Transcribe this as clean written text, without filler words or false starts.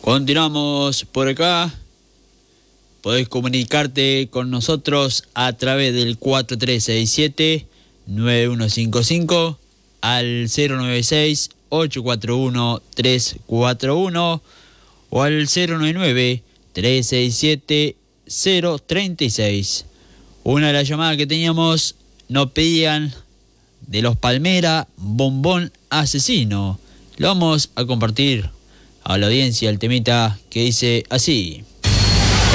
Continuamos por acá. Podés comunicarte con nosotros a través del 4367-9155 al 096-841-341 o al 099-367-036. Una de las llamadas que teníamos nos pedían de los Palmera, Bombón Asesino. Lo vamos a compartir a la audiencia, el temita que dice así.